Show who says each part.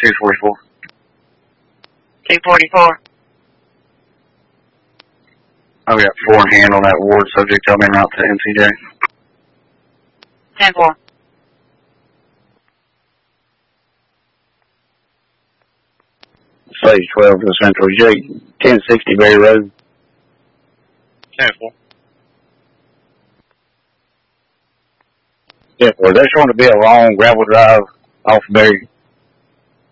Speaker 1: 244.
Speaker 2: 244.
Speaker 1: I've got 4 in hand on that ward subject. Tell me route to NCJ.
Speaker 2: 10-4.
Speaker 1: Stage 12 to Central J. 1060 Berry Road.
Speaker 3: 10-4.
Speaker 1: Yeah, there's going to be a long gravel drive off Berry.